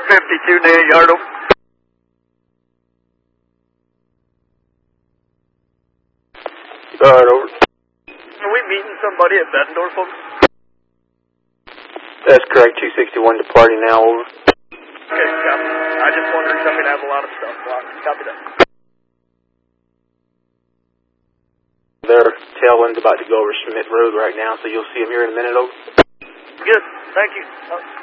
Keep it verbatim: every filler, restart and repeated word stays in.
fifty-two near Yardle. Alright, over. Are we meeting somebody at Bettendorf, over? That's correct, two sixty-one departing now, over. Okay, copy. I just wondered if I'm going to have a lot of stuff. Copy that. Their tail end's about to go over Schmidt Road right now, so you'll see them here in a minute, over. Good, thank you. Uh